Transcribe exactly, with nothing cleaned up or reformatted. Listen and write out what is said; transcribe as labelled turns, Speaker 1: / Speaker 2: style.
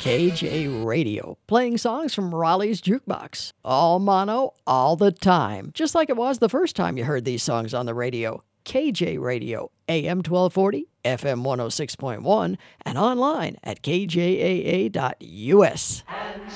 Speaker 1: K J Radio, playing songs from Raleigh's Jukebox. All mono, all the time. Just like it was the first time you heard these songs on the radio. K J Radio, A M twelve forty, F M one oh six point one, and online at K J A A dot U S.
Speaker 2: And